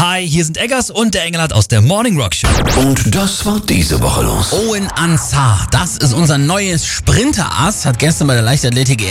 Hi, hier sind Eggers und der Engelhardt aus der Morning Rock Show. Und das war diese Woche los. Owen Ansar, das ist unser neues Sprinterass, hat gestern bei der Leichtathletik